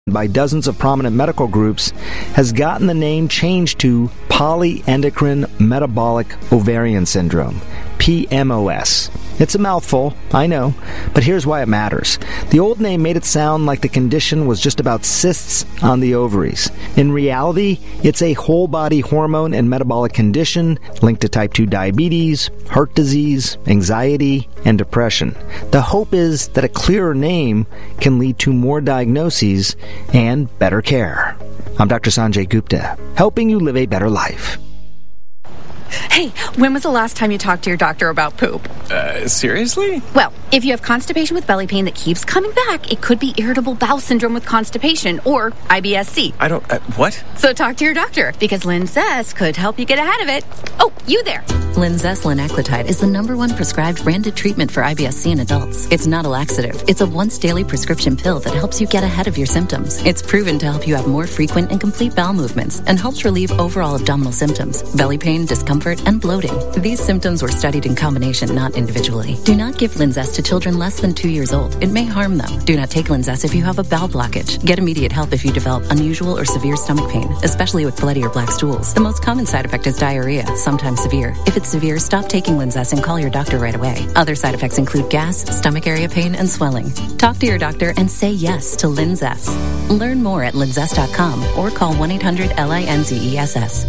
by dozens of prominent medical groups has gotten the name changed to polyendocrine metabolic ovarian syndrome, PMOS. It's a mouthful, I know, but here's why it matters. The old name made it sound like the condition was just about cysts on the ovaries. In reality, it's a whole-body hormone and metabolic condition linked to type 2 diabetes, heart disease, anxiety, and depression. The hope is that a clearer name can lead to more diagnoses and better care. I'm Dr. Sanjay Gupta, helping you live a better life. Hey, when was the last time you talked to your doctor about poop? Seriously? Well, if you have constipation with belly pain that keeps coming back, it could be irritable bowel syndrome with constipation, or IBS-C. What? So talk to your doctor, because Linzess could help you get ahead of it. Oh, you there. Linzess linaclotide is the #1 prescribed branded treatment for IBS-C in adults. It's not a laxative. It's a once-daily prescription pill that helps you get ahead of your symptoms. It's proven to help you have more frequent and complete bowel movements and helps relieve overall abdominal symptoms, belly pain, discomfort, and bloating. These symptoms were studied in combination, not individually. Do not give Linzess to children less than 2 years old. It may harm them. Do not take Linzess if you have a bowel blockage. Get immediate help if you develop unusual or severe stomach pain, especially with bloody or black stools. The most common side effect is diarrhea, sometimes severe. If it's severe, stop taking Linzess and call your doctor right away. Other side effects include gas, stomach area pain, and swelling. Talk to your doctor and say yes to Linzess. Learn more at linzess.com or call 1-800-LINZESS.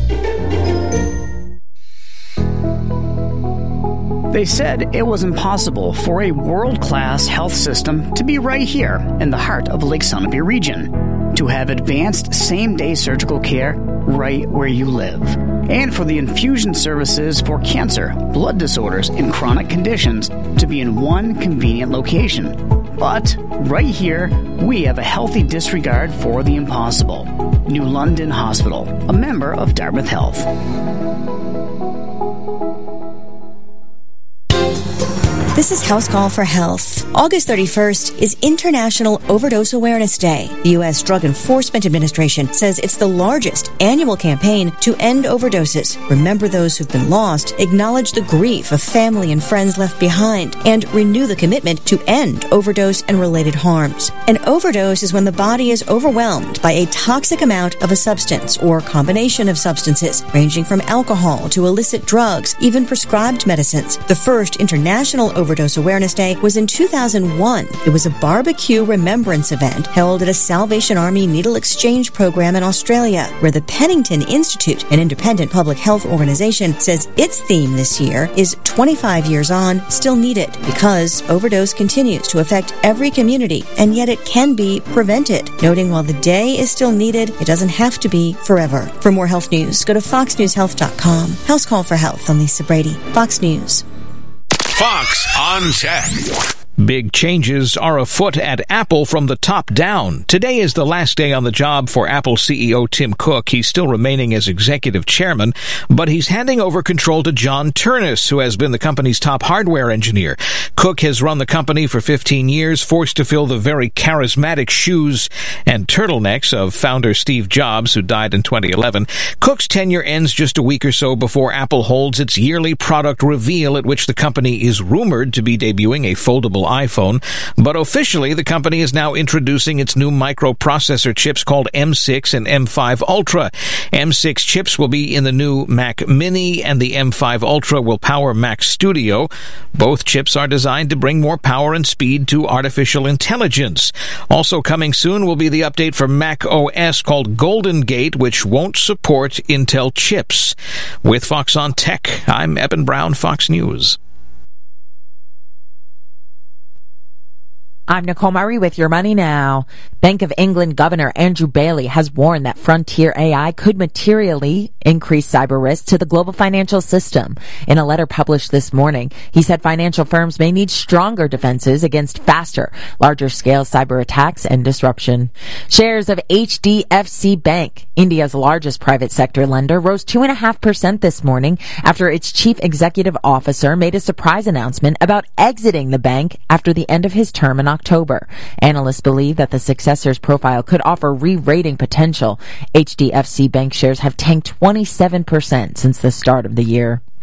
They said it was impossible for a world-class health system to be right here in the heart of Lake Sunapee region, to have advanced same-day surgical care right where you live, and for the infusion services for cancer, blood disorders, and chronic conditions to be in one convenient location. But right here, we have a healthy disregard for the impossible. New London Hospital, a member of Dartmouth Health. This is House Call for Health. August 31st is International Overdose Awareness Day. The U.S. Drug Enforcement Administration says it's the largest annual campaign to end overdoses, remember those who've been lost, acknowledge the grief of family and friends left behind, and renew the commitment to end overdose and related harms. An overdose is when the body is overwhelmed by a toxic amount of a substance or combination of substances, ranging from alcohol to illicit drugs, even prescribed medicines. The first International Overdose Awareness Day was in 2001. It was a barbecue remembrance event held at a Salvation Army needle exchange program in Australia, where the Pennington Institute, an independent public health organization, says its theme this year is 25 years on, still needed, because overdose continues to affect every community, and yet it can be prevented. Noting while the day is still needed, it doesn't have to be forever. For more health news, go to foxnewshealth.com. House Call for Health. I'm Lisa Brady, Fox News. Fox on Tech. Big changes are afoot at Apple from the top down. Today is the last day on the job for Apple CEO Tim Cook. He's still remaining as executive chairman, but he's handing over control to John Ternus, who has been the company's top hardware engineer. Cook has run the company for 15 years, forced to fill the very charismatic shoes and turtlenecks of founder Steve Jobs, who died in 2011. Cook's tenure ends just a week or so before Apple holds its yearly product reveal, at which the company is rumored to be debuting a foldable iPhone, but officially the company is now introducing its new microprocessor chips called M6 and M5 Ultra. M6 chips will be in the new Mac Mini, and the M5 Ultra will power Mac Studio. Both chips are designed to bring more power and speed to artificial intelligence. Also coming soon will be the update for Mac OS called Golden Gate, which won't support Intel chips. With Fox on Tech, I'm Eben Brown, Fox News. I'm Nicole Murray with Your Money Now. Bank of England Governor Andrew Bailey has warned that frontier AI could materially increase cyber risk to the global financial system. In a letter published this morning, he said financial firms may need stronger defenses against faster, larger-scale cyber attacks and disruption. Shares of HDFC Bank, India's largest private sector lender, rose 2.5% this morning after its chief executive officer made a surprise announcement about exiting the bank after the end of his term in October. Analysts believe that the successor's profile could offer re-rating potential. HDFC Bank shares have tanked 27% since the start of the year.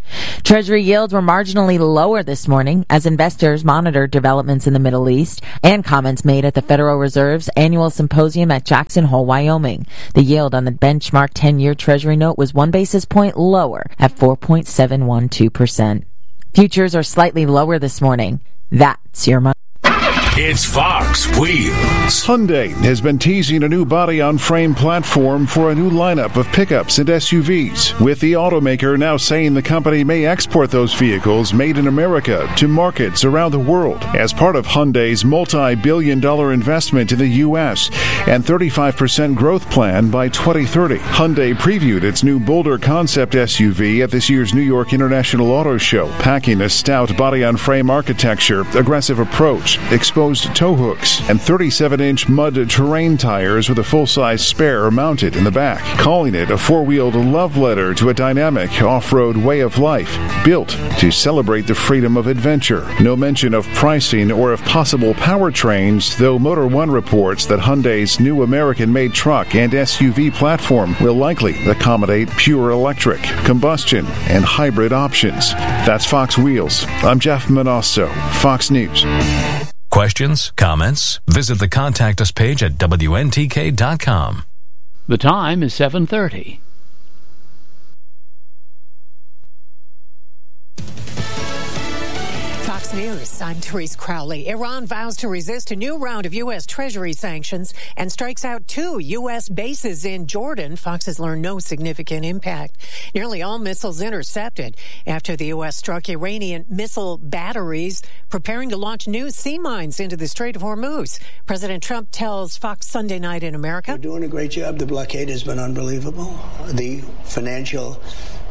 Treasury yields were marginally lower this morning as investors monitored developments in the Middle East and comments made at the Federal Reserve's annual symposium at Jackson Hole, Wyoming. The yield on the benchmark 10-year Treasury note was 1 basis point lower at 4.712%. Futures are slightly lower this morning. That's your money. It's Fox Wheels. Hyundai has been teasing a new body-on-frame platform for a new lineup of pickups and SUVs, with the automaker now saying the company may export those vehicles made in America to markets around the world as part of Hyundai's multi-billion-dollar investment in the U.S. and 35% growth plan by 2030. Hyundai previewed its new Boulder concept SUV at this year's New York International Auto Show, packing a stout body-on-frame architecture, aggressive approach, exposed tow hooks, and 37-inch mud terrain tires with a full-size spare mounted in the back, calling it a four-wheeled love letter to a dynamic off-road way of life, built to celebrate the freedom of adventure. No mention of pricing or of possible powertrains, though Motor One reports that Hyundai's new American-made truck and SUV platform will likely accommodate pure electric, combustion, and hybrid options. That's Fox Wheels. I'm Jeff Manosso, Fox News. Questions? Comments? Visit the Contact Us page at WNTK.com. The time is 7:30. Fox News, I'm Therese Crowley. Iran vows to resist a new round of U.S. Treasury sanctions and strikes out 2 U.S. bases in Jordan. Fox has learned no significant impact. Nearly all missiles intercepted after the U.S. struck Iranian missile batteries, preparing to launch new sea mines into the Strait of Hormuz. President Trump tells Fox Sunday Night in America. We're doing a great job. The blockade has been unbelievable. The financial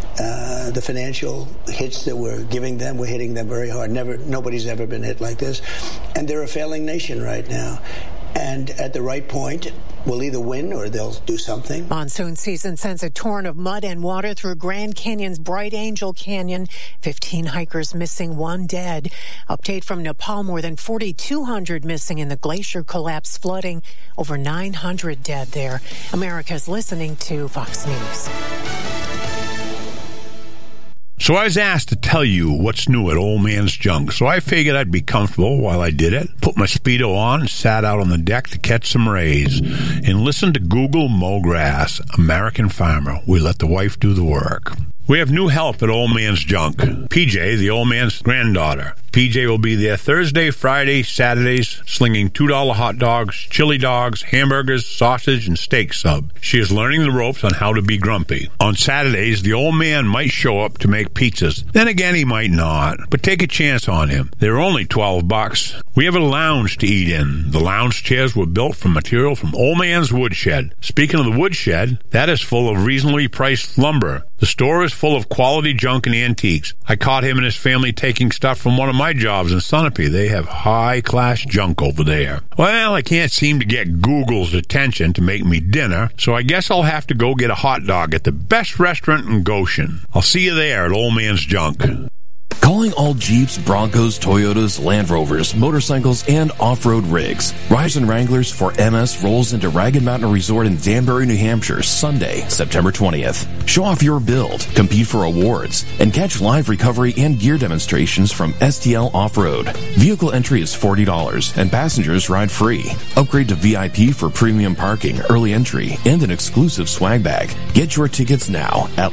hits that we're giving them, we're hitting them very hard. Nobody's ever been hit like this. And they're a failing nation right now. And at the right point, we'll either win or they'll do something. Monsoon season sends a torrent of mud and water through Grand Canyon's Bright Angel Canyon. 15 hikers missing, 1 dead. Update from Nepal, more than 4,200 missing in the glacier collapse flooding. Over 900 dead there. America's listening to Fox News. So I was asked to tell you what's new at Old Man's Junk, so I figured I'd be comfortable while I did it. Put my Speedo on and sat out on the deck to catch some rays and listen to Google mow grass. American farmer. We let the wife do the work. We have new help at Old Man's Junk. PJ, the old man's granddaughter. PJ will be there Thursday, Friday, Saturdays, slinging $2 hot dogs, chili dogs, hamburgers, sausage, and steak sub. She is learning the ropes on how to be grumpy. On Saturdays, the old man might show up to make pizzas. Then again, he might not. But take a chance on him. They're only $12. We have a lounge to eat in. The lounge chairs were built from material from Old Man's Woodshed. Speaking of the woodshed, that is full of reasonably priced lumber. The store is full of quality junk and antiques. I caught him and his family taking stuff from one of my jobs in Sunapee. They have high-class junk over there. Well, I can't seem to get Google's attention to make me dinner, so I guess I'll have to go get a hot dog at the best restaurant in Goshen. I'll see you there at Old Man's Junk. Calling all Jeeps, Broncos, Toyotas, Land Rovers, motorcycles, and off-road rigs. Rise and Wranglers for MS rolls into Ragged Mountain Resort in Danbury, New Hampshire, Sunday, September 20th. Show off your build, compete for awards, and catch live recovery and gear demonstrations from STL Off-Road. Vehicle entry is $40, and passengers ride free. Upgrade to VIP for premium parking, early entry, and an exclusive swag bag. Get your tickets now at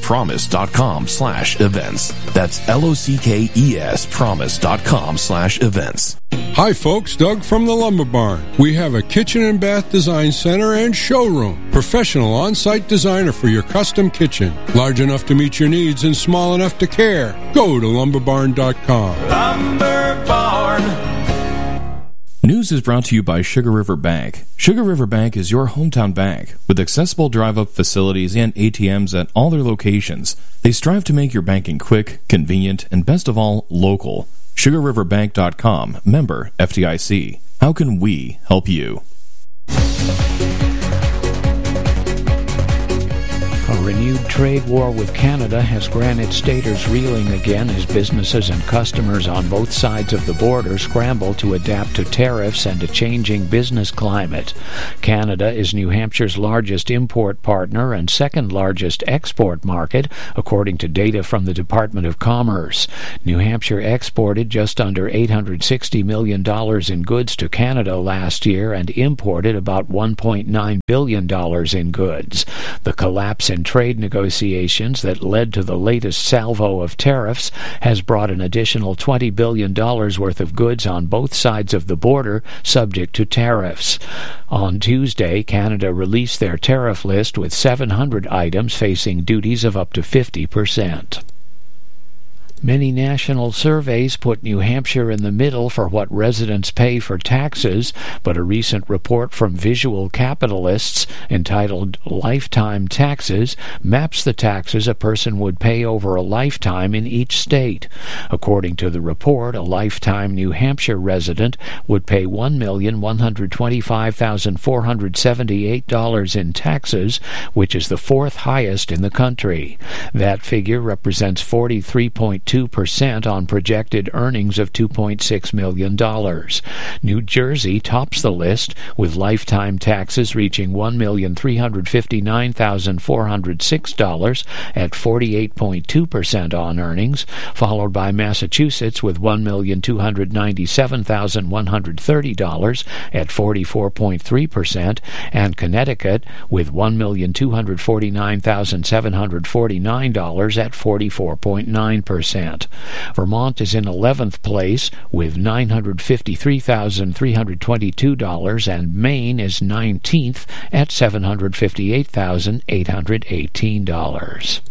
lockspromise.com/events. That's LOCKES promise.com/events. Hi folks, Doug from the Lumber Barn. We have a kitchen and bath design center and showroom. Professional on-site designer for your custom kitchen. Large enough to meet your needs and small enough to care. Go to lumberbarn.com. Lumber Barn. News is brought to you by Sugar River Bank. Sugar River Bank is your hometown bank with accessible drive-up facilities and ATMs at all their locations. They strive to make your banking quick, convenient, and best of all, local. SugarRiverBank.com, member FDIC. How can we help you? A renewed trade war with Canada has Granite Staters reeling again as businesses and customers on both sides of the border scramble to adapt to tariffs and a changing business climate. Canada is New Hampshire's largest import partner and second largest export market, according to data from the Department of Commerce. New Hampshire exported just under $860 million in goods to Canada last year and imported about $1.9 billion in goods. The collapse in trade negotiations that led to the latest salvo of tariffs has brought an additional $20 billion worth of goods on both sides of the border subject to tariffs. On Tuesday, Canada released their tariff list with 700 items facing duties of up to 50%. Many national surveys put New Hampshire in the middle for what residents pay for taxes, but a recent report from Visual Capitalists entitled Lifetime Taxes maps the taxes a person would pay over a lifetime in each state. According to the report, a lifetime New Hampshire resident would pay $1,125,478 in taxes, which is the fourth highest in the country. That figure represents 43.2% on projected earnings of $2.6 million. New Jersey tops the list, with lifetime taxes reaching $1,359,406 at 48.2% on earnings, followed by Massachusetts with $1,297,130 at 44.3%, and Connecticut with $1,249,749 at 44.9%. Vermont is in 11th place with $953,322, and Maine is 19th at $758,818.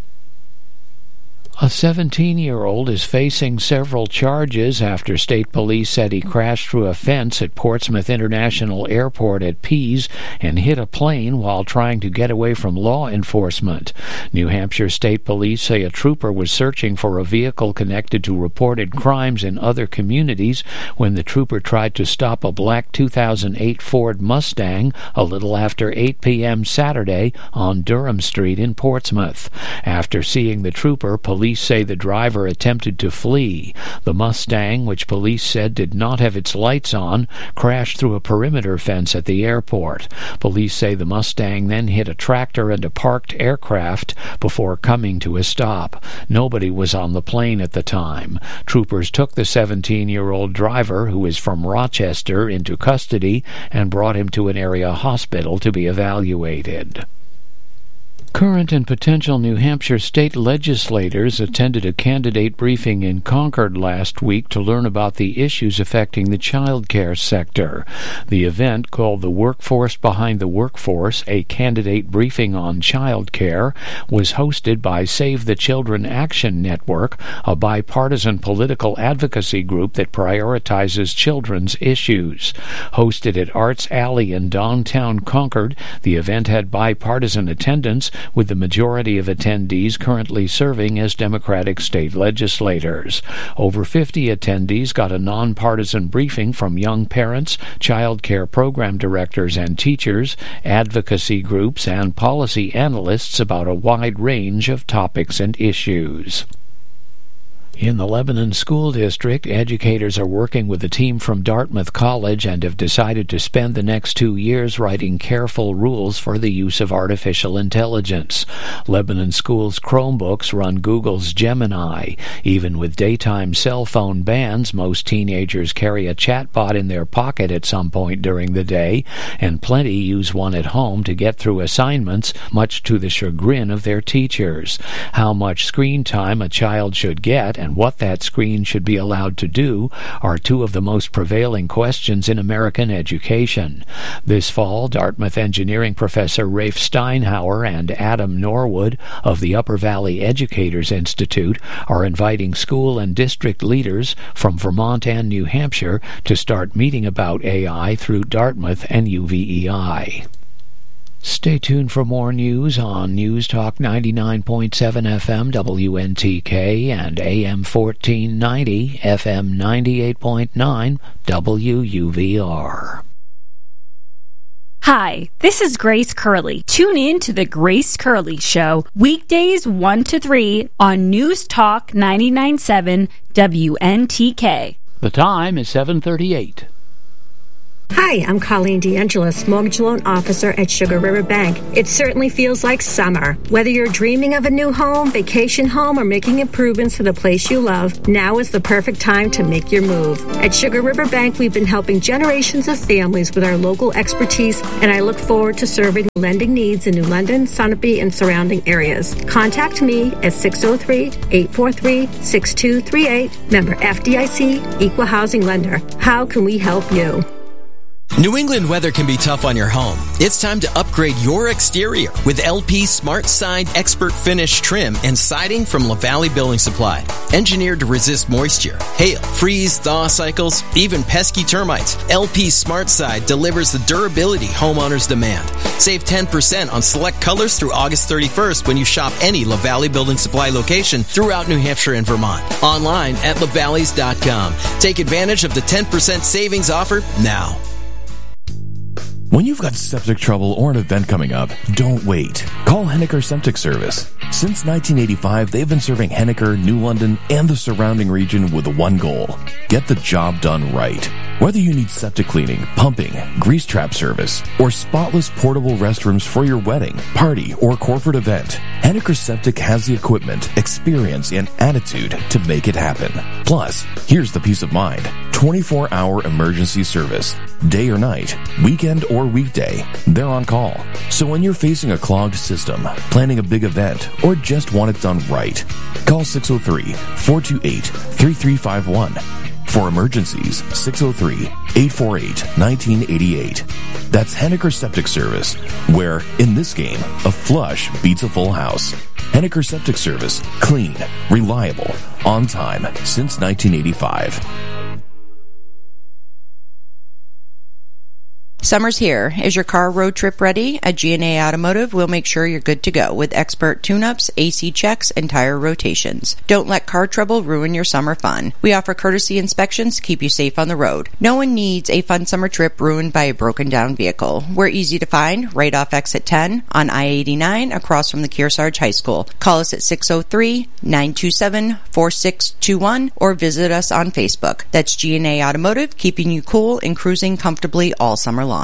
A 17-year-old is facing several charges after state police said he crashed through a fence at Portsmouth International Airport at Pease and hit a plane while trying to get away from law enforcement. New Hampshire State Police say a trooper was searching for a vehicle connected to reported crimes in other communities when the trooper tried to stop a black 2008 Ford Mustang a little after 8 p.m. Saturday on Durham Street in Portsmouth. After seeing the trooper, police say the driver attempted to flee. The Mustang, which police said did not have its lights on, crashed through a perimeter fence at the airport. Police say the Mustang then hit a tractor and a parked aircraft before coming to a stop. Nobody was on the plane at the time. Troopers took the 17-year-old driver, who is from Rochester, into custody and brought him to an area hospital to be evaluated. Current and potential New Hampshire state legislators attended a candidate briefing in Concord last week to learn about the issues affecting the child care sector. The event, called The Workforce Behind the Workforce, a candidate briefing on child care, was hosted by Save the Children Action Network, a bipartisan political advocacy group that prioritizes children's issues. Hosted at Arts Alley in downtown Concord, the event had bipartisan attendance, with the majority of attendees currently serving as Democratic state legislators. Over 50 attendees got a nonpartisan briefing from young parents, child care program directors and teachers, advocacy groups, and policy analysts about a wide range of topics and issues. In the Lebanon School District, educators are working with a team from Dartmouth College and have decided to spend the next 2 years writing careful rules for the use of artificial intelligence. Lebanon School's Chromebooks run Google's Gemini. Even with daytime cell phone bans, most teenagers carry a chatbot in their pocket at some point during the day, and plenty use one at home to get through assignments, much to the chagrin of their teachers. How much screen time a child should get and what that screen should be allowed to do are two of the most prevailing questions in American education. This fall, Dartmouth engineering professor Rafe Steinhauer and Adam Norwood of the Upper Valley Educators Institute are inviting school and district leaders from Vermont and New Hampshire to start meeting about AI through Dartmouth and UVEI. Stay tuned for more news on News Talk 99.7 FM WNTK and AM 1490 FM 98.9 WUVR. Hi, this is Grace Curley. Tune in to The Grace Curley Show, weekdays 1 to 3 on News Talk 99.7 WNTK. The time is 7:38. Hi, I'm Colleen DeAngelis, Mortgage Loan Officer at Sugar River Bank. It certainly feels like summer. Whether you're dreaming of a new home, vacation home, or making improvements to the place you love, now is the perfect time to make your move. At Sugar River Bank, we've been helping generations of families with our local expertise, and I look forward to serving lending needs in New London, Sunapee, and surrounding areas. Contact me at 603-843-6238, member FDIC, Equal Housing Lender. How can we help you? New England weather can be tough on your home. It's time to upgrade your exterior with LP Smart Side Expert Finish trim and siding from LaValle Building Supply. Engineered to resist moisture, hail, freeze, thaw cycles, even pesky termites, LP Smart Side delivers the durability homeowners demand. Save 10% on select colors through August 31st when you shop any LaValle Building Supply location throughout New Hampshire and Vermont. Online at lavalleys.com. Take advantage of the 10% savings offer now. When you've got septic trouble or an event coming up, don't wait. Call Henniker Septic Service. Since 1985, they've been serving Henniker, New London, and the surrounding region with one goal: get the job done right. Whether you need septic cleaning, pumping, grease trap service, or spotless portable restrooms for your wedding, party, or corporate event, Henniker Septic has the equipment, experience, and attitude to make it happen. Plus, here's the peace of mind: 24-hour emergency service. Day or night, weekend or weekday, they're on call. So when you're facing a clogged system, planning a big event, or just want it done right, call 603-428-3351. For emergencies, 603-848-1988. That's Henniker Septic Service, where, in this game, a flush beats a full house. Henniker Septic Service. Clean, reliable, on time, since 1985. Summer's here. Is your car road trip ready? At G&A Automotive, we'll make sure you're good to go with expert tune-ups, AC checks, and tire rotations. Don't let car trouble ruin your summer fun. We offer courtesy inspections to keep you safe on the road. No one needs a fun summer trip ruined by a broken-down vehicle. We're easy to find right off exit 10 on I-89 across from the Kearsarge High School. Call us at 603-927-4621 or visit us on Facebook. That's G&A Automotive, keeping you cool and cruising comfortably all summer long.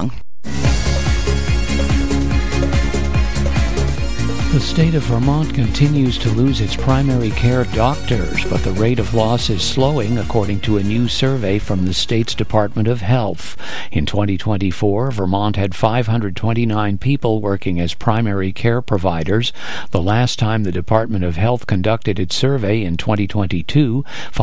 The state of Vermont continues to lose its primary care doctors, but the rate of loss is slowing according to a new survey from the state's Department of Health. In 2024, Vermont had 529 people working as primary care providers. The last time the Department of Health conducted its survey in 2022,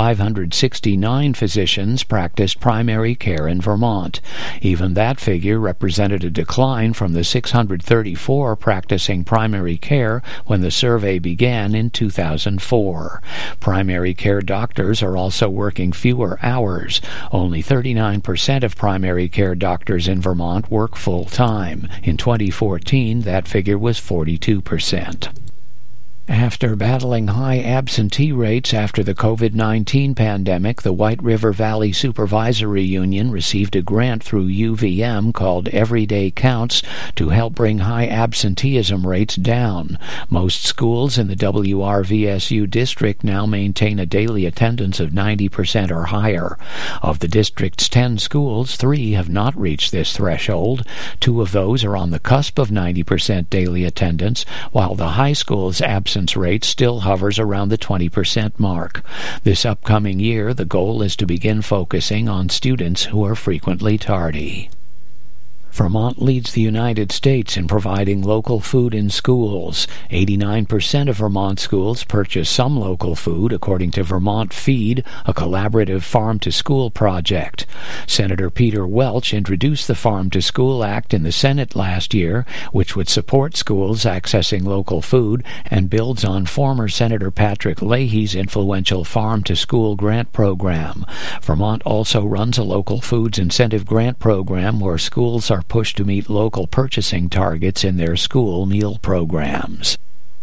569 physicians practiced primary care in Vermont. Even that figure represented a decline from the 634 practicing primary care when the survey began in 2004. Primary care doctors are also working fewer hours. Only 39% of primary care doctors in Vermont work full-time. In 2014, that figure was 42%. After battling high absentee rates after the COVID-19 pandemic, the White River Valley Supervisory Union received a grant through UVM called Everyday Counts to help bring high absenteeism rates down. Most schools in the WRVSU district now maintain a daily attendance of 90% or higher. Of the district's 10 schools, 3 have not reached this threshold. 2 of those are on the cusp of 90% daily attendance, while the high school's absence rate still hovers around the 20% mark. This upcoming year, the goal is to begin focusing on students who are frequently tardy. Vermont leads the United States in providing local food in schools. 89% of Vermont schools purchase some local food, according to Vermont Feed, a collaborative farm-to-school project. Senator Peter Welch introduced the Farm-to-School Act in the Senate last year, which would support schools accessing local food and builds on former Senator Patrick Leahy's influential Farm-to-School grant program. Vermont also runs a local foods incentive grant program where schools are pushed to meet local purchasing targets in their school meal programs.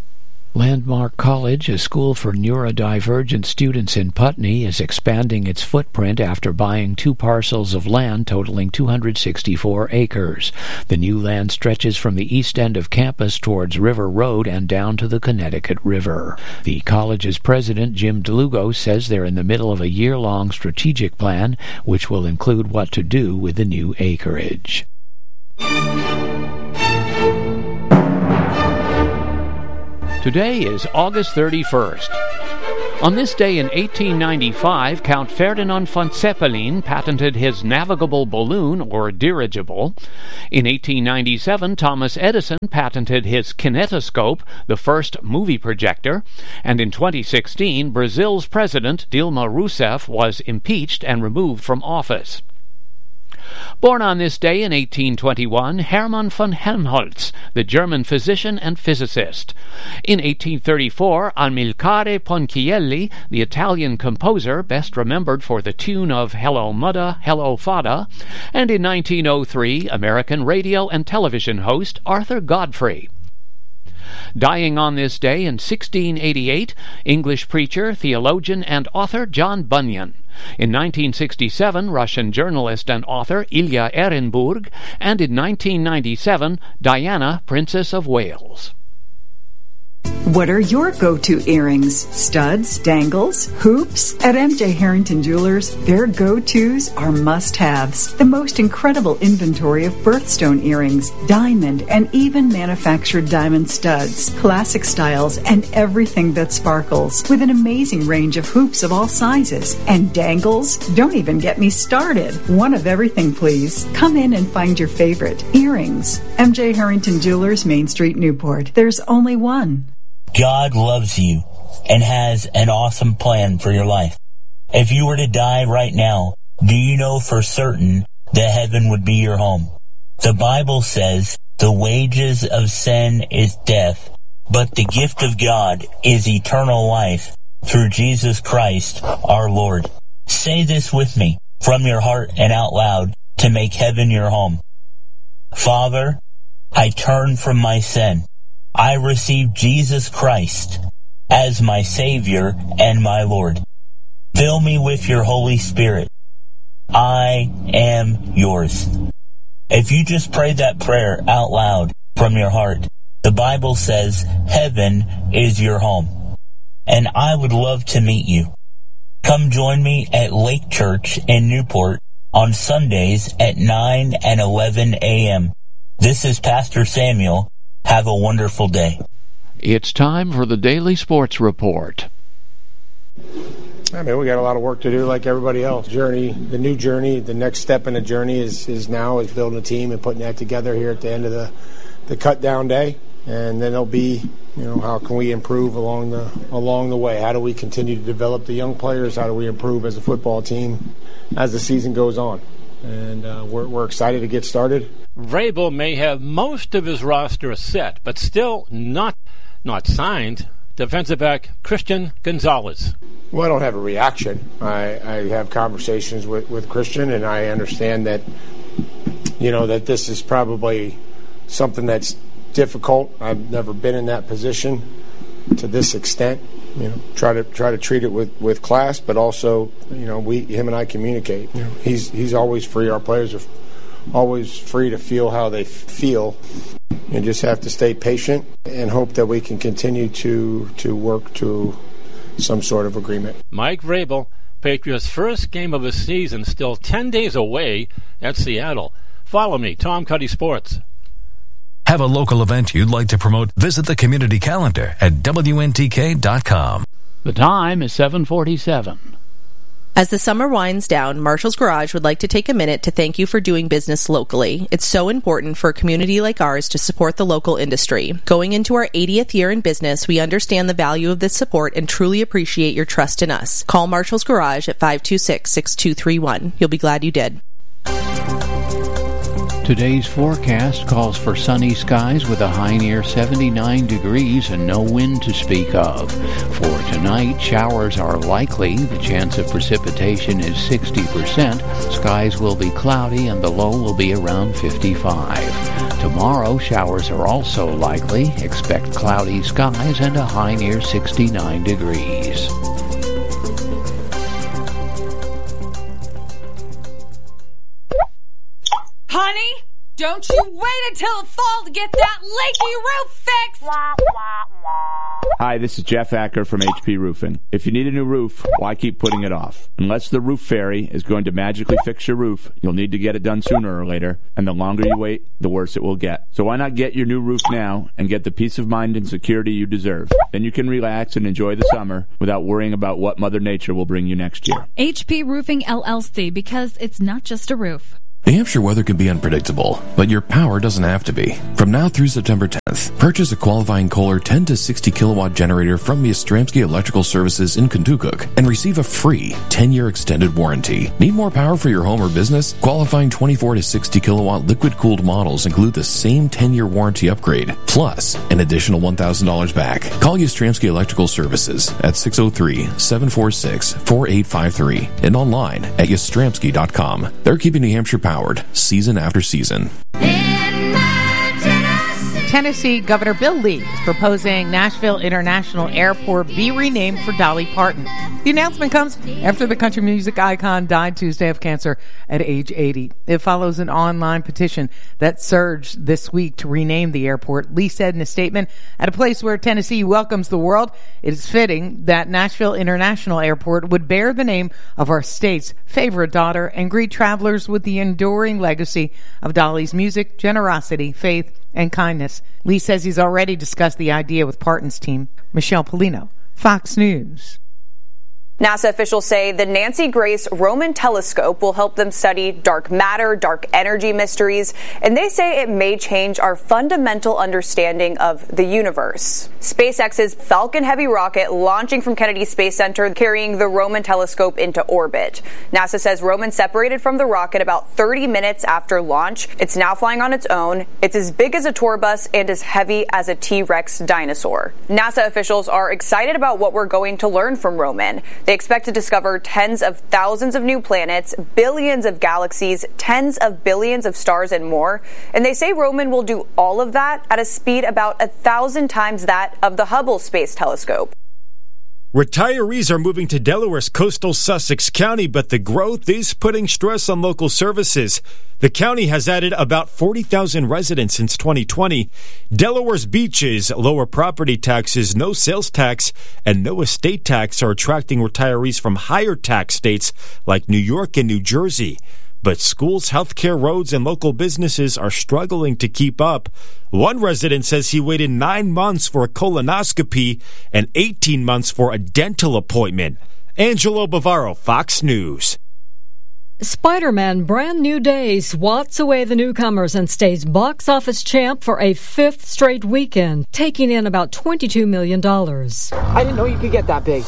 Landmark College, a school for neurodivergent students in Putney, is expanding its footprint after buying 2 parcels of land totaling 264 acres. The new land stretches from the east end of campus towards River Road and down to the Connecticut River. The college's president, Jim DeLugo, says they're in the middle of a year-long strategic plan, which will include what to do with the new acreage. Today is August 31st. On this day in 1895, Count Ferdinand von Zeppelin patented his navigable balloon, or dirigible. In 1897, Thomas Edison patented his kinetoscope, the first movie projector. And in 2016, Brazil's president, Dilma Rousseff, was impeached and removed from office. Born on this day in 1821, Hermann von Helmholtz, the German physician and physicist. In 1834, Amilcare Ponchielli, the Italian composer best remembered for the tune of Hello Mudda, Hello Fada. And in 1903, American radio and television host Arthur Godfrey. Dying on this day in 1688, English preacher, theologian, and author John Bunyan. In 1967, Russian journalist and author Ilya Ehrenburg. And in 1997, Diana, Princess of Wales. What are your go-to earrings? Studs, dangles, hoops? At MJ Harrington Jewelers, their go-tos are must-haves. The most incredible inventory of birthstone earrings, diamond, and even manufactured diamond studs, classic styles, and everything that sparkles, with an amazing range of hoops of all sizes. And dangles? Don't even get me started. One of everything, please. Come in and find your favorite. Earrings. MJ Harrington Jewelers, Main Street, Newport. There's only one. God loves you and has an awesome plan for your life. If you were to die right now, do you know for certain that heaven would be your home? The Bible says the wages of sin is death, but the gift of God is eternal life through Jesus Christ our Lord. Say this with me from your heart and out loud to make heaven your home. Father, I turn from my sin. I receive Jesus Christ as my Savior and my Lord. Fill me with your Holy Spirit. I am yours. If you just pray that prayer out loud from your heart, the Bible says heaven is your home. And I would love to meet you. Come join me at Lake Church in Newport on Sundays at 9 and 11 a.m. This is Pastor Samuel. Have a wonderful day. It's time for the Daily Sports Report. I mean, we got a lot of work to do like everybody else. The new journey, the next step in the journey is building a team and putting that together here at the end of the cut down day. And then it'll be, how can we improve along the way? How do we continue to develop the young players? How do we improve as a football team as the season goes on? And we're excited to get started. Vrabel may have most of his roster set, but still not signed. Defensive back Christian Gonzalez. Well, I don't have a reaction. I have conversations with Christian, and I understand that, that this is probably something that's difficult. I've never been in that position to this extent. Try to treat it with class, but also, him and I communicate. He's always free. Our players are always free to feel how they feel. You just have to stay patient and hope that we can continue to work to some sort of agreement. Mike Vrabel, Patriots' first game of the season, still 10 days away at Seattle. Follow me, Tom Cuddy Sports. Have a local event you'd like to promote? Visit the community calendar at WNTK.com. The time is 7:47. As the summer winds down, Marshall's Garage would like to take a minute to thank you for doing business locally. It's so important for a community like ours to support the local industry. Going into our 80th year in business, we understand the value of this support and truly appreciate your trust in us. Call Marshall's Garage at 526-6231. You'll be glad you did. Today's forecast calls for sunny skies with a high near 79 degrees and no wind to speak of. For tonight, showers are likely. The chance of precipitation is 60%. Skies will be cloudy and the low will be around 55. Tomorrow, showers are also likely. Expect cloudy skies and a high near 69 degrees. Honey, don't you wait until the fall to get that leaky roof fixed! Hi, this is Jeff Acker from HP Roofing. If you need a new roof, why keep putting it off? Unless the roof fairy is going to magically fix your roof, you'll need to get it done sooner or later, and the longer you wait, the worse it will get. So why not get your new roof now and get the peace of mind and security you deserve? Then you can relax and enjoy the summer without worrying about what Mother Nature will bring you next year. HP Roofing LLC, because it's not just a roof. New Hampshire weather can be unpredictable, but your power doesn't have to be. From now through September 10th, purchase a qualifying Kohler 10 to 60 kilowatt generator from Yastrzemski Electrical Services in Kentucky and receive a free 10-year extended warranty. Need more power for your home or business? Qualifying 24 to 60 kilowatt liquid-cooled models include the same 10-year warranty upgrade, plus an additional $1,000 back. Call Yastrzemski Electrical Services at 603-746-4853 and online at yastrzemski.com. They're keeping New Hampshire powered season after season. Tennessee Governor Bill Lee is proposing Nashville International Airport be renamed for Dolly Parton. The announcement comes after the country music icon died Tuesday of cancer at age 80. It follows an online petition that surged this week to rename the airport. Lee said in a statement, "At a place where Tennessee welcomes the world, it is fitting that Nashville International Airport would bear the name of our state's favorite daughter and greet travelers with the enduring legacy of Dolly's music, generosity, faith, and kindness." Lee says he's already discussed the idea with Parton's team. Michelle Polino, Fox News. NASA officials say the Nancy Grace Roman telescope will help them study dark matter, dark energy mysteries, and they say it may change our fundamental understanding of the universe. SpaceX's Falcon Heavy rocket launching from Kennedy Space Center, carrying the Roman telescope into orbit. NASA says Roman separated from the rocket about 30 minutes after launch. It's now flying on its own. It's as big as a tour bus and as heavy as a T-Rex dinosaur. NASA officials are excited about what we're going to learn from Roman. They expect to discover tens of thousands of new planets, billions of galaxies, tens of billions of stars, and more. And they say Roman will do all of that at a speed about 1,000 times that of the Hubble Space Telescope. Retirees are moving to Delaware's coastal Sussex County, but the growth is putting stress on local services. The county has added about 40,000 residents since 2020. Delaware's beaches, lower property taxes, no sales tax, and no estate tax are attracting retirees from higher tax states like New York and New Jersey. But schools, healthcare, roads, and local businesses are struggling to keep up. One resident says he waited 9 months for a colonoscopy and 18 months for a dental appointment. Angelo Bavaro, Fox News. Spider-Man Brand New Day swats away the newcomers and stays box office champ for a 5th straight weekend, taking in about $22 million. I didn't know you could get that big.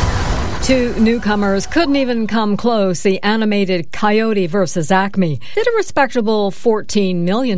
Two newcomers couldn't even come close. The animated Coyote vs. Acme did a respectable $14 million.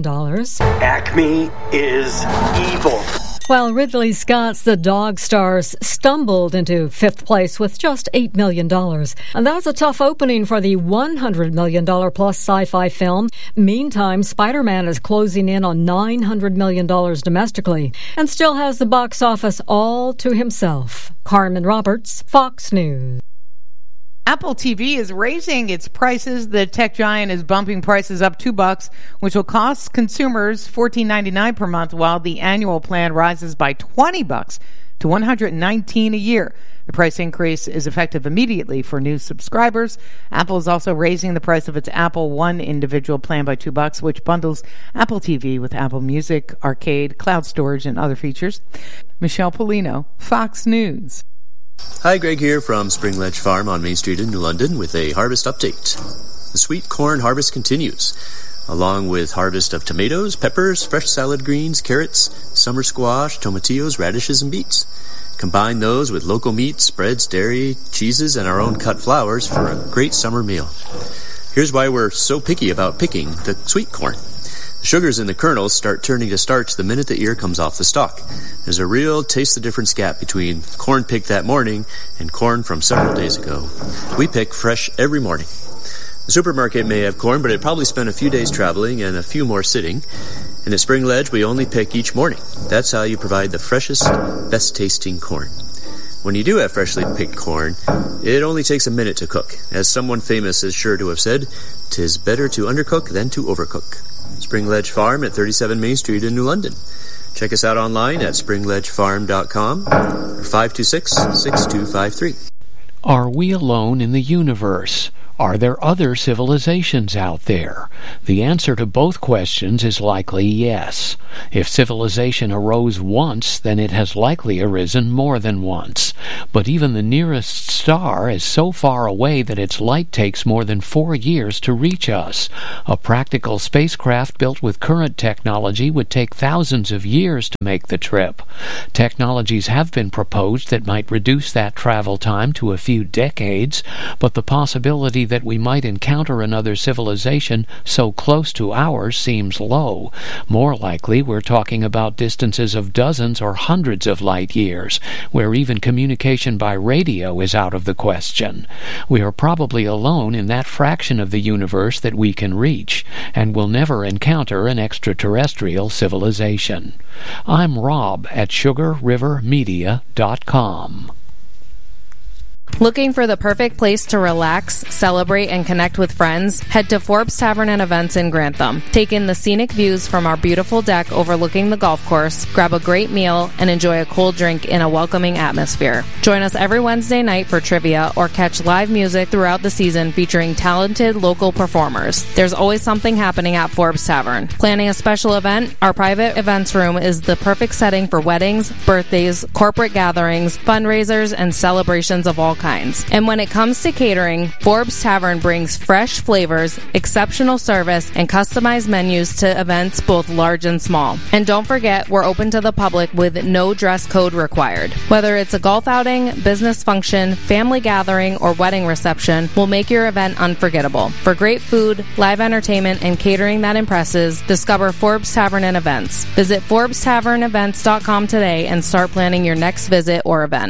Acme is evil. While Ridley Scott's The Dog Stars stumbled into 5th place with just $8 million. And that's a tough opening for the $100 million plus sci-fi film. Meantime, Spider-Man is closing in on $900 million domestically and still has the box office all to himself. Carmen Roberts, Fox News. Apple TV is raising its prices. The tech giant is bumping prices up $2, which will cost consumers $14.99 per month, while the annual plan rises by $20 to $119 a year. The price increase is effective immediately for new subscribers. Apple is also raising the price of its Apple One individual plan by $2, which bundles Apple TV with Apple Music, Arcade, cloud storage, and other features. Michelle Polino, Fox News. Hi, Greg here from Spring Ledge Farm on Main Street in New London with a harvest update. The sweet corn harvest continues, along with harvest of tomatoes, peppers, fresh salad greens, carrots, summer squash, tomatillos, radishes, and beets. Combine those with local meats, breads, dairy, cheeses, and our own cut flours for a great summer meal. Here's why we're so picky about picking the sweet corn. The sugars in the kernels start turning to starch the minute the ear comes off the stalk. There's a real taste-the-difference gap between corn picked that morning and corn from several days ago. We pick fresh every morning. The supermarket may have corn, but it probably spent a few days traveling and a few more sitting. And at Spring Ledge, we only pick each morning. That's how you provide the freshest, best-tasting corn. When you do have freshly picked corn, it only takes a minute to cook. As someone famous is sure to have said, "'Tis better to undercook than to overcook." Spring Ledge Farm at 37 Main Street in New London. Check us out online at springledgefarm.com or 526-6253. Are we alone in the universe? Are there other civilizations out there? The answer to both questions is likely yes. If civilization arose once, then it has likely arisen more than once. But even the nearest star is so far away that its light takes more than 4 years to reach us. A practical spacecraft built with current technology would take thousands of years to make the trip. Technologies have been proposed that might reduce that travel time to a few decades, but the possibility that we might encounter another civilization so close to ours seems low. More likely, we're talking about distances of dozens or hundreds of light years, where even communication by radio is out of the question. We are probably alone in that fraction of the universe that we can reach, and will never encounter an extraterrestrial civilization. I'm Rob at SugarRiverMedia.com. Looking for the perfect place to relax, celebrate, and connect with friends? Head to Forbes Tavern and Events in Grantham. Take in the scenic views from our beautiful deck overlooking the golf course, grab a great meal, and enjoy a cold drink in a welcoming atmosphere. Join us every Wednesday night for trivia or catch live music throughout the season featuring talented local performers. There's always something happening at Forbes Tavern. Planning a special event? Our private events room is the perfect setting for weddings, birthdays, corporate gatherings, fundraisers, and celebrations of all kinds. And when it comes to catering, Forbes Tavern brings fresh flavors, exceptional service, and customized menus to events both large and small. And don't forget, we're open to the public with no dress code required. Whether it's a golf outing, business function, family gathering, or wedding reception, we'll make your event unforgettable. For great food, live entertainment, and catering that impresses, discover Forbes Tavern and Events. Visit ForbesTavernEvents.com today and start planning your next visit or event.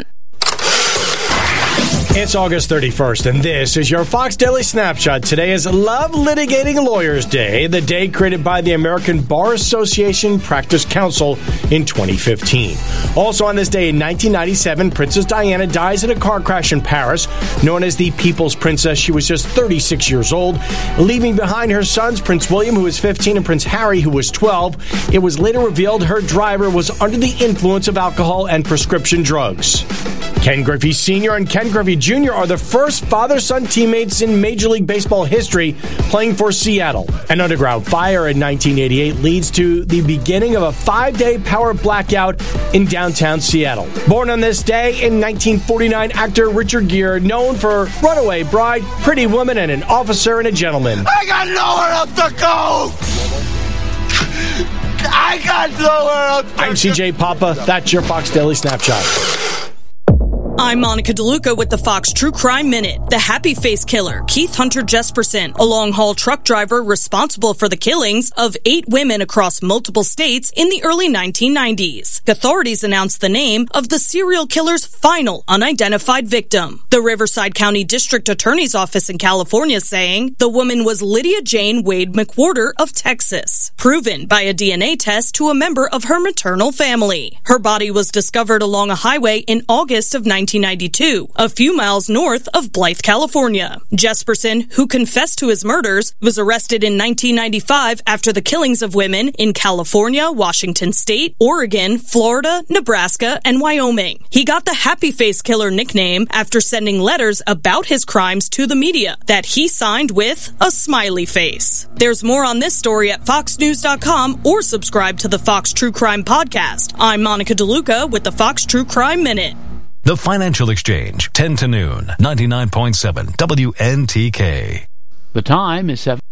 It's August 31st, and this is your Fox Daily Snapshot. Today is Love Litigating Lawyers Day, the day created by the American Bar Association Practice Council in 2015. Also on this day in 1997, Princess Diana dies in a car crash in Paris. Known as the People's Princess, she was just 36 years old, leaving behind her sons, Prince William, who was 15, and Prince Harry, who was 12. It was later revealed her driver was under the influence of alcohol and prescription drugs. Ken Griffey Sr. and Ken Griffey Jr. are the first father-son teammates in Major League Baseball history playing for Seattle. An underground fire in 1988 leads to the beginning of a 5-day power blackout in downtown Seattle. Born on this day in 1949, actor Richard Gere, known for Runaway Bride, Pretty Woman, and An Officer and a Gentleman. I got nowhere else to go! I got nowhere else to go! I'm CJ Papa. That's your Fox Daily Snapshot. I'm Monica DeLuca with the Fox True Crime Minute. The Happy Face Killer, Keith Hunter Jesperson, a long-haul truck driver responsible for the killings of 8 women across multiple states in the early 1990s. Authorities announced the name of the serial killer's final unidentified victim. The Riverside County District Attorney's Office in California saying the woman was Lydia Jane Wade McWhorter of Texas, proven by a DNA test to a member of her maternal family. Her body was discovered along a highway in August of 1992, a few miles north of Blythe, California. Jesperson, who confessed to his murders, was arrested in 1995 after the killings of women in California, Washington State, Oregon, Florida, Nebraska, and Wyoming. He got the Happy Face Killer nickname after sending letters about his crimes to the media that he signed with a smiley face. There's more on this story at foxnews.com or subscribe to the Fox True Crime Podcast. I'm Monica DeLuca with the Fox True Crime Minute. The Financial Exchange, 10 to noon, 99.7 WNTK. The time is 7.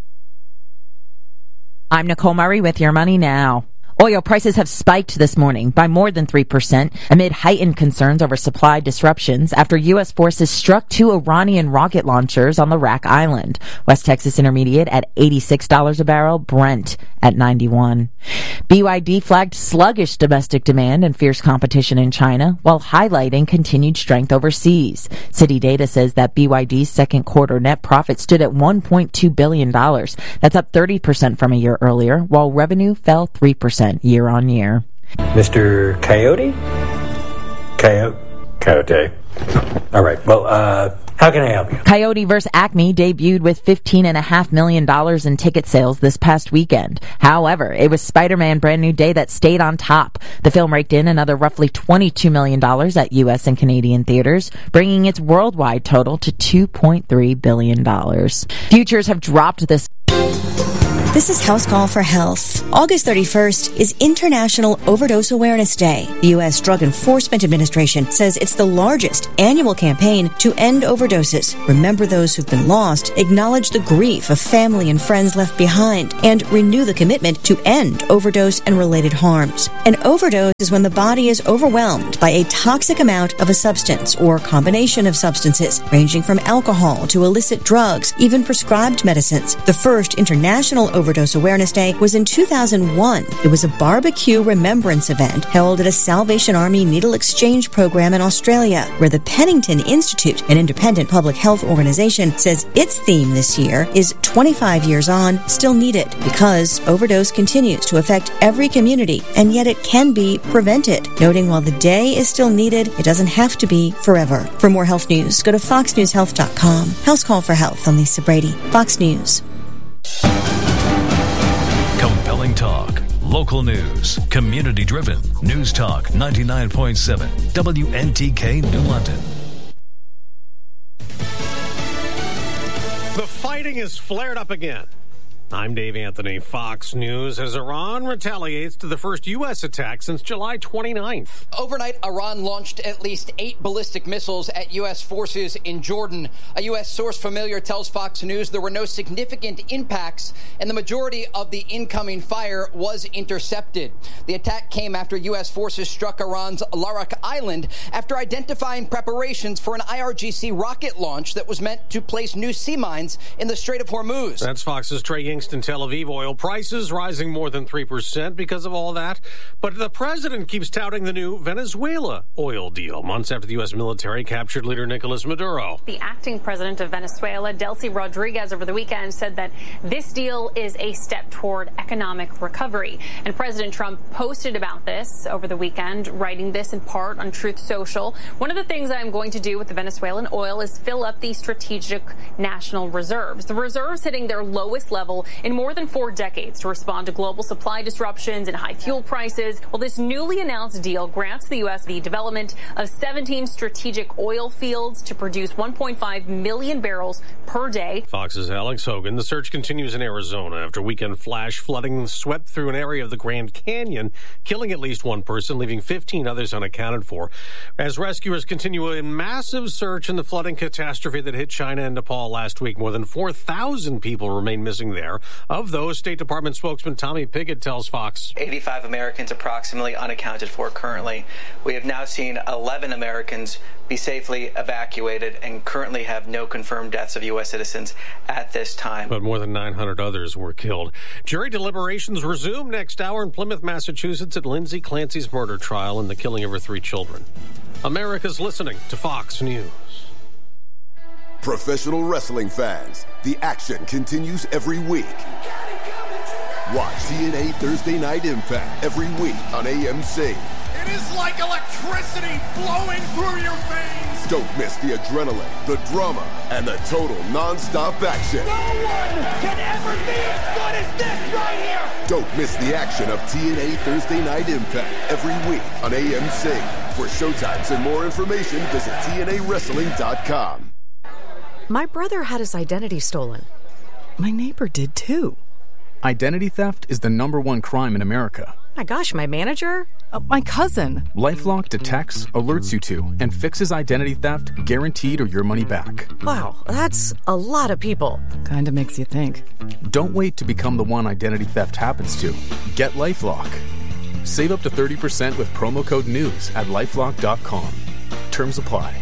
I'm Nicole Murray with Your Money Now. Oil prices have spiked this morning by more than 3% amid heightened concerns over supply disruptions after U.S. forces struck 2 Iranian rocket launchers on the Rak Island. West Texas Intermediate at $86 a barrel, Brent at 91. BYD flagged sluggish domestic demand and fierce competition in China while highlighting continued strength overseas. City data says that BYD's second quarter net profit stood at $1.2 billion. That's up 30% from a year earlier, while revenue fell 3% year on year. Mr. Coyote? Coyote. All right. Well, how can I help you? Coyote vs. Acme debuted with $15.5 million in ticket sales this past weekend. However, it was Spider-Man Brand New Day that stayed on top. The film raked in another roughly $22 million at U.S. and Canadian theaters, bringing its worldwide total to $2.3 billion. Futures have dropped this. This is House Call for Health. August 31st is International Overdose Awareness Day. The U.S. Drug Enforcement Administration says it's the largest annual campaign to end overdoses. Remember those who've been lost, acknowledge the grief of family and friends left behind, and renew the commitment to end overdose and related harms. An overdose is when the body is overwhelmed by a toxic amount of a substance or combination of substances, ranging from alcohol to illicit drugs, even prescribed medicines. The first International Overdose Awareness Day was in 2001. It was a barbecue remembrance event held at a Salvation Army needle exchange program in Australia, where the Pennington Institute, an independent public health organization, says its theme this year is 25 years on, still needed, because overdose continues to affect every community, and yet it can be prevented. Noting while the day is still needed, it doesn't have to be forever. For more health news, go to foxnewshealth.com. House Call for Health. I'm Lisa Brady, Fox News. Compelling talk, local news, community-driven. News Talk 99.7, WNTK New London. The fighting is flared up again. I'm Dave Anthony, Fox News, as Iran retaliates to the first U.S. attack since July 29th. Overnight, Iran launched at least 8 ballistic missiles at U.S. forces in Jordan. A U.S. source familiar tells Fox News there were no significant impacts, and the majority of the incoming fire was intercepted. The attack came after U.S. forces struck Iran's Larak Island after identifying preparations for an IRGC rocket launch that was meant to place new sea mines in the Strait of Hormuz. That's Fox's Trey in Tel Aviv. Oil prices rising more than 3% because of all that. But the president keeps touting the new Venezuela oil deal months after the U.S. military captured leader Nicolas Maduro. The acting president of Venezuela, Delcy Rodriguez, over the weekend said that this deal is a step toward economic recovery. And President Trump posted about this over the weekend, writing this in part on Truth Social. One of the things I'm going to do with the Venezuelan oil is fill up the strategic national reserves. The reserves hitting their lowest level in more than 4 decades to respond to global supply disruptions and high fuel prices. Well, this newly announced deal grants the U.S. the development of 17 strategic oil fields to produce 1.5 million barrels per day. Fox's Alex Hogan. The search continues in Arizona after weekend flash flooding swept through an area of the Grand Canyon, killing at least 1 person, leaving 15 others unaccounted for. As rescuers continue a massive search in the flooding catastrophe that hit China and Nepal last week, more than 4,000 people remain missing there. Of those, State Department spokesman Tommy Pigott tells Fox 85 Americans approximately unaccounted for currently. We have now seen 11 Americans be safely evacuated and currently have no confirmed deaths of U.S. citizens at this time. But more than 900 others were killed. Jury deliberations resume next hour in Plymouth, Massachusetts at Lindsay Clancy's murder trial and the killing of her 3 children. America's listening to Fox News. Professional wrestling fans, the action continues every week. Watch TNA Thursday Night Impact every week on AMC. It is like electricity flowing through your veins. Don't miss the adrenaline, the drama, and the total non-stop action. No one can ever be as good as this right here. Don't miss the action of TNA Thursday Night Impact every week on AMC. For showtimes and more information, visit TNAWrestling.com. My brother had his identity stolen. My neighbor did too. Identity theft is the #1 crime in America. My gosh, my manager? My cousin. LifeLock detects, alerts you to, and fixes identity theft guaranteed or your money back. Wow, that's a lot of people. Kinda makes you think. Don't wait to become the one identity theft happens to. Get LifeLock. Save up to 30% with promo code NEWS at LifeLock.com. Terms apply.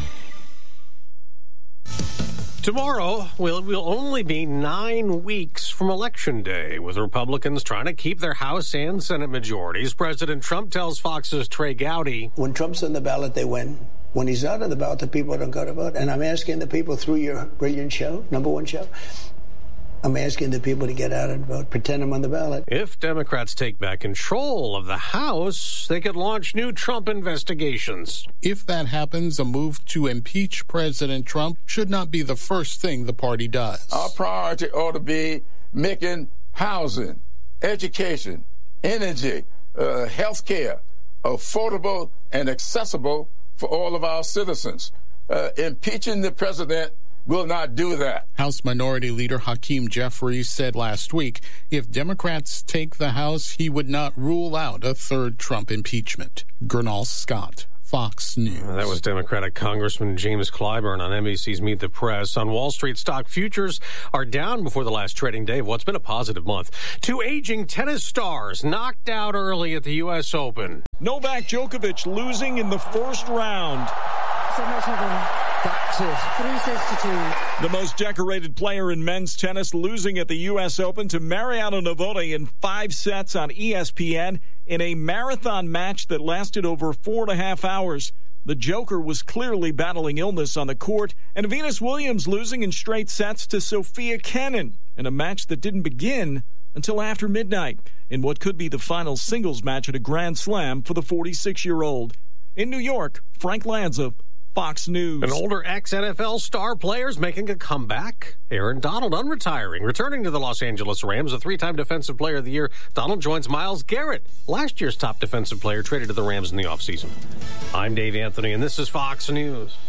Tomorrow will only be 9 weeks from Election Day, with Republicans trying to keep their House and Senate majorities. President Trump tells Fox's Trey Gowdy, when Trump's on the ballot, they win. When he's not on the ballot, the people don't go to vote. And I'm asking the people through your brilliant show, number one show, I'm asking the people to get out and vote, pretend I'm on the ballot. If Democrats take back control of the House, they could launch new Trump investigations. If that happens, a move to impeach President Trump should not be the first thing the party does. Our priority ought to be making housing, education, energy, health care affordable and accessible for all of our citizens. Impeaching the president will not do that. House Minority Leader Hakeem Jeffries said last week if Democrats take the House, he would not rule out a third Trump impeachment. Gernal Scott, Fox News. That was Democratic Congressman James Clyburn on NBC's Meet the Press. On Wall Street, stock futures are down before the last trading day of what's been a positive month. Two aging tennis stars knocked out early at the U.S. Open. Novak Djokovic losing in the first round. That's it. 3-2. The most decorated player in men's tennis losing at the U.S. Open to Mariano Navone in 5 sets on ESPN in a marathon match that lasted over 4.5 hours. The Joker was clearly battling illness on the court, and Venus Williams losing in straight sets to Sophia Kenin in a match that didn't begin until after midnight in what could be the final singles match at a Grand Slam for the 46-year-old. In New York, Frank Lanza, Fox News. An older ex-NFL star player's making a comeback. Aaron Donald unretiring, returning to the Los Angeles Rams, a 3-time Defensive Player of the Year. Donald joins Myles Garrett, last year's top defensive player, traded to the Rams in the offseason. I'm Dave Anthony, and this is Fox News.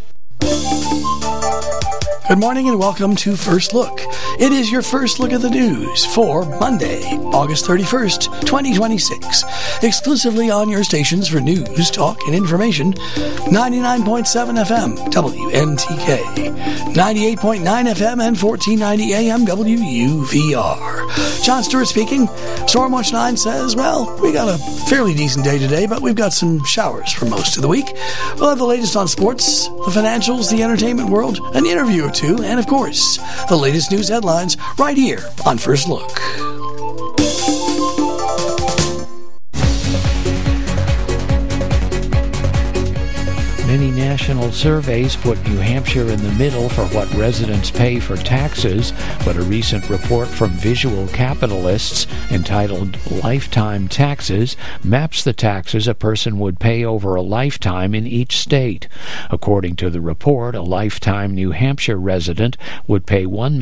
Good morning and welcome to First Look. It is your first look at the news for Monday, August 31st, 2026. Exclusively on your stations for news, talk, and information. 99.7 FM, WNTK. 98.9 FM and 1490 AM, WUVR. John Stewart speaking. Stormwatch 9 says, well, we got a fairly decent day today, but we've got some showers for most of the week. We'll have the latest on sports, the financials, the entertainment world, an interview or two, and of course, the latest news headlines right here on First Look. Many national surveys put New Hampshire in the middle for what residents pay for taxes, but a recent report from Visual Capitalists entitled Lifetime Taxes maps the taxes a person would pay over a lifetime in each state. According to the report, a lifetime New Hampshire resident would pay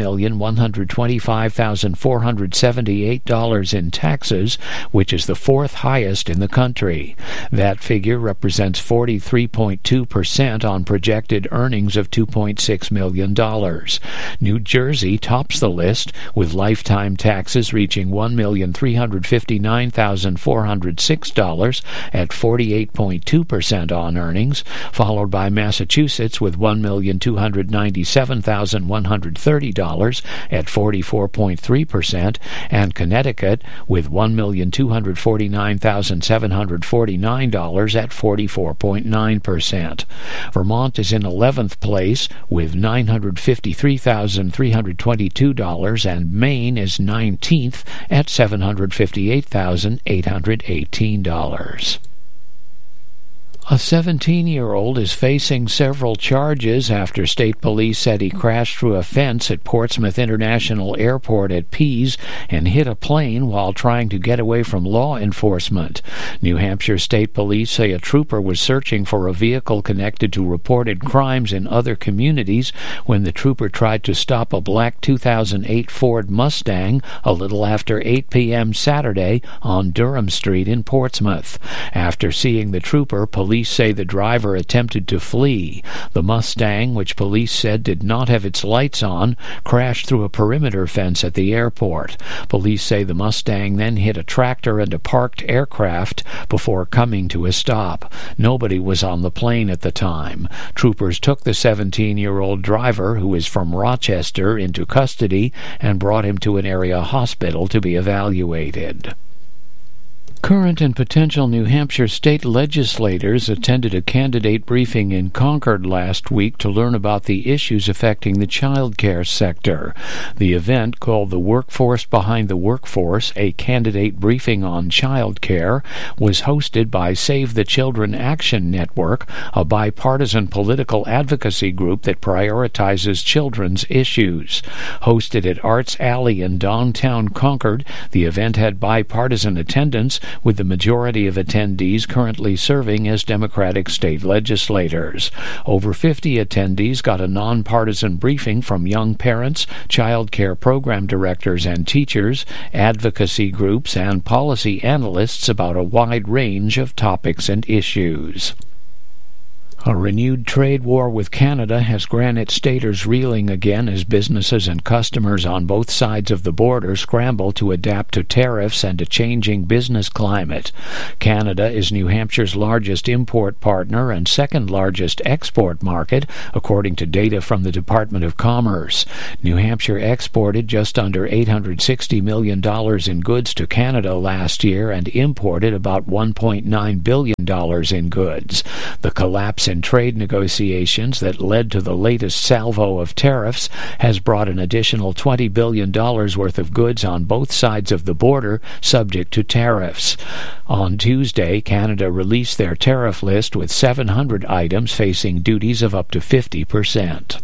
$1,125,478 in taxes, which is the fourth highest in the country. That figure represents 43.2% on projected earnings of $2.6 million. New Jersey tops the list, with lifetime taxes reaching $1,359,406 at 48.2% on earnings, followed by Massachusetts with $1,297,130 at 44.3%, and Connecticut with $1,249,749 at 44.9%. Vermont is in 11th place with $953,322, and Maine is 19th at $758,818. A 17-year-old is facing several charges after state police said he crashed through a fence at Portsmouth International Airport at Pease and hit a plane while trying to get away from law enforcement. New Hampshire State Police say a trooper was searching for a vehicle connected to reported crimes in other communities when the trooper tried to stop a black 2008 Ford Mustang a little after 8 p.m. Saturday on Durham Street in Portsmouth. After seeing the trooper, police say the driver attempted to flee. The Mustang, which police said did not have its lights on, crashed through a perimeter fence at the airport. Police say the Mustang then hit a tractor and a parked aircraft before coming to a stop. Nobody was on the plane at the time. Troopers took the 17-year-old driver, who is from Rochester, into custody and brought him to an area hospital to be evaluated. Current and potential New Hampshire state legislators attended a candidate briefing in Concord last week to learn about the issues affecting the child care sector. The event, called The Workforce Behind the Workforce, a candidate briefing on child care, was hosted by Save the Children Action Network, a bipartisan political advocacy group that prioritizes children's issues. Hosted at Arts Alley in downtown Concord, the event had bipartisan attendance, with the majority of attendees currently serving as Democratic state legislators. Over 50 attendees got a nonpartisan briefing from young parents, child care program directors and teachers, advocacy groups, and policy analysts about a wide range of topics and issues. A renewed trade war with Canada has Granite Staters reeling again as businesses and customers on both sides of the border scramble to adapt to tariffs and a changing business climate. Canada is New Hampshire's largest import partner and second largest export market, according to data from the Department of Commerce. New Hampshire exported just under $860 million in goods to Canada last year and imported about $1.9 billion in goods. The collapse in trade negotiations that led to the latest salvo of tariffs has brought an additional $20 billion worth of goods on both sides of the border subject to tariffs. On Tuesday, Canada released their tariff list with 700 items facing duties of up to 50%.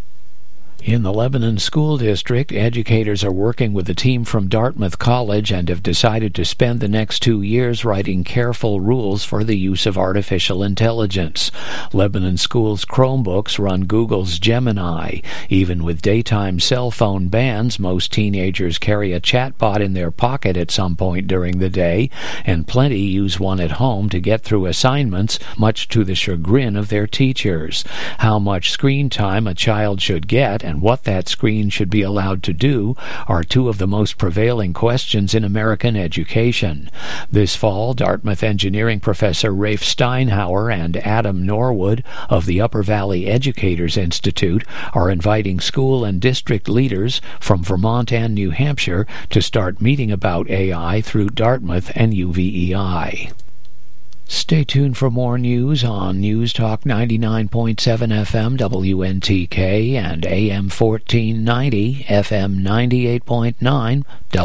In the Lebanon School District, educators are working with a team from Dartmouth College and have decided to spend the next 2 years writing careful rules for the use of artificial intelligence. Lebanon schools' Chromebooks run Google's Gemini. Even with daytime cell phone bans, most teenagers carry a chatbot in their pocket at some point during the day, and plenty use one at home to get through assignments, much to the chagrin of their teachers. How much screen time a child should get and what that screen should be allowed to do are two of the most prevailing questions in American education. This fall, Dartmouth engineering professor Rafe Steinhauer and Adam Norwood of the Upper Valley Educators Institute are inviting school and district leaders from Vermont and New Hampshire to start meeting about AI through Dartmouth and UVEI. Stay tuned for more news on News Talk 99.7 FM WNTK and AM 1490 FM 98.9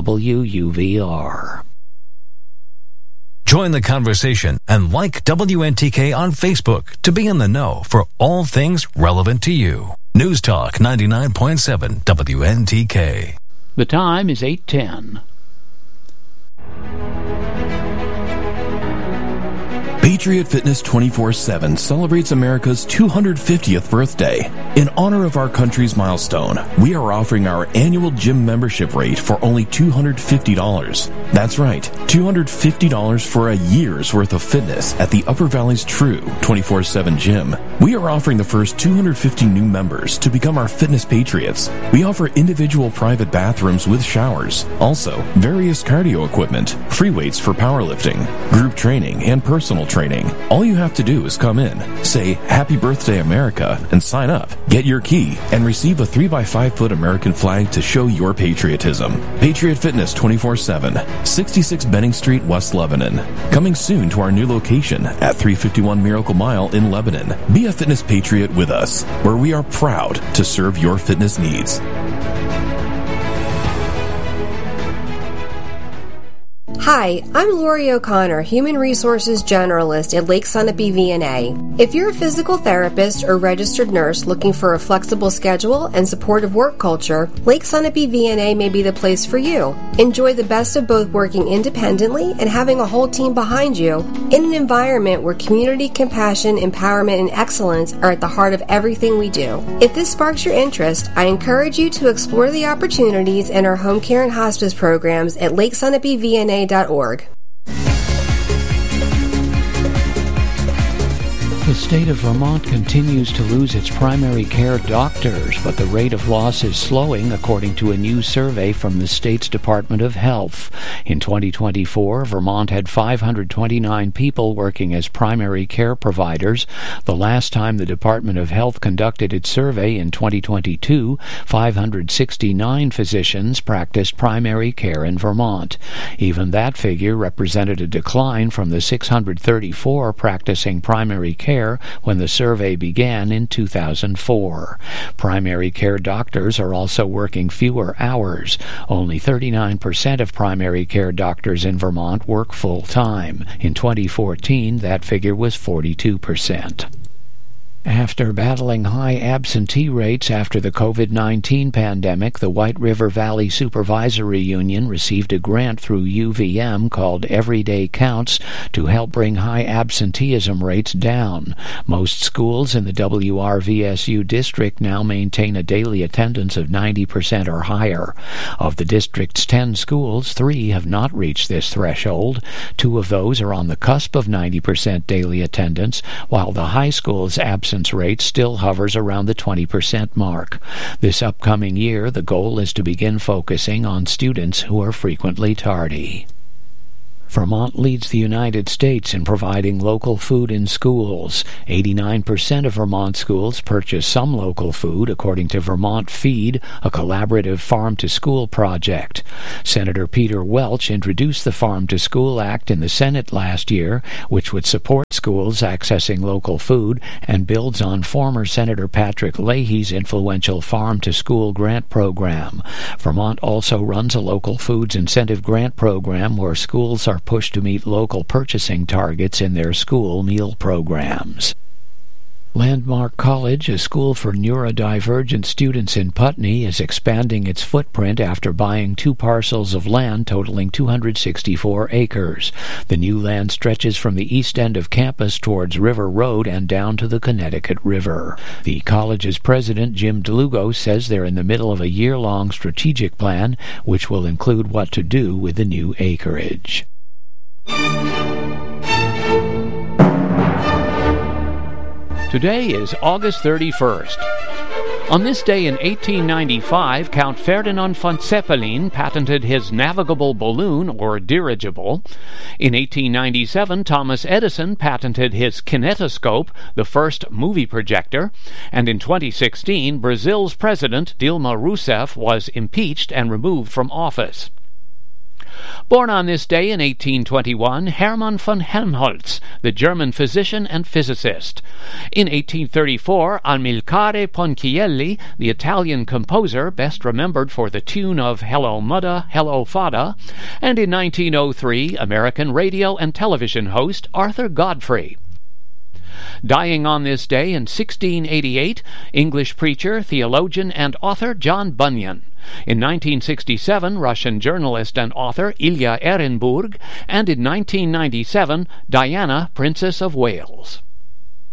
WUVR. Join the conversation and like WNTK on Facebook to be in the know for all things relevant to you. News Talk 99.7 WNTK. The time is 8:10. Patriot Fitness 24/7 celebrates America's 250th birthday. In honor of our country's milestone, we are offering our annual gym membership rate for only $250. That's right, $250 for a year's worth of fitness at the Upper Valley's true 24/7 gym. We are offering the first 250 new members to become our fitness patriots. We offer individual private bathrooms with showers, also various cardio equipment, free weights for powerlifting, group training, and personal training. All you have to do is come in, say Happy Birthday America, and sign up. Get your key and receive a 3x5-foot American flag to show your patriotism. Patriot Fitness 24/7, 66 Benning Street, West Lebanon. Coming soon to our new location at 351 Miracle Mile in Lebanon. Be a fitness patriot with us, where we are proud to serve your fitness needs. Hi, I'm Lori O'Connor, Human Resources Generalist at Lake Sunapee VNA. If you're a physical therapist or registered nurse looking for a flexible schedule and supportive work culture, Lake Sunapee VNA may be the place for you. Enjoy the best of both working independently and having a whole team behind you in an environment where community, compassion, empowerment, and excellence are at the heart of everything we do. If this sparks your interest, I encourage you to explore the opportunities in our home care and hospice programs at lakesunapeevna.org. The The state of Vermont continues to lose its primary care doctors, but the rate of loss is slowing, according to a new survey from the state's Department of Health. In 2024, Vermont had 529 people working as primary care providers. The last time the Department of Health conducted its survey in 2022, 569 physicians practiced primary care in Vermont. Even that figure represented a decline from the 634 practicing primary care when the survey began in 2004. Primary care doctors are also working fewer hours. Only 39% of primary care doctors in Vermont work full-time. In 2014, that figure was 42%. After battling high absentee rates after the COVID-19 pandemic, the White River Valley Supervisory Union received a grant through UVM called Everyday Counts to help bring high absenteeism rates down. Most schools in the WRVSU district now maintain a daily attendance of 90% or higher. Of the district's 10 schools, 3 have not reached this threshold. 2 of those are on the cusp of 90% daily attendance, while the high school's absence rate still hovers around the 20% mark. This upcoming year, the goal is to begin focusing on students who are frequently tardy. Vermont leads the United States in providing local food in schools. 89% of Vermont schools purchase some local food, according to Vermont Feed, a collaborative farm-to-school project. Senator Peter Welch introduced the Farm to School Act in the Senate last year, which would support schools accessing local food and builds on former Senator Patrick Leahy's influential Farm-to-School grant program. Vermont also runs a local foods incentive grant program where schools are pushed to meet local purchasing targets in their school meal programs. Landmark College, a school for neurodivergent students in Putney, is expanding its footprint after buying 2 parcels of land totaling 264 acres. The new land stretches from the east end of campus towards River Road and down to the Connecticut River. The college's president, Jim DeLugo, says they're in the middle of a year-long strategic plan, which will include what to do with the new acreage. Today is August 31st. On this day in 1895, Count Ferdinand von Zeppelin patented his navigable balloon, or dirigible. In 1897, Thomas Edison patented his kinetoscope, the first movie projector. And in 2016, Brazil's president, Dilma Rousseff, was impeached and removed from office. Born on this day in 1821, Hermann von Helmholtz, the German physician and physicist. In 1834, Amilcare Ponchielli, the Italian composer best remembered for the tune of Hello Mudda, Hello Fada. And in 1903, American radio and television host Arthur Godfrey. Dying on this day in 1688, English preacher, theologian, and author John Bunyan. In 1967, Russian journalist and author Ilya Ehrenburg, and in 1997, Diana, Princess of Wales.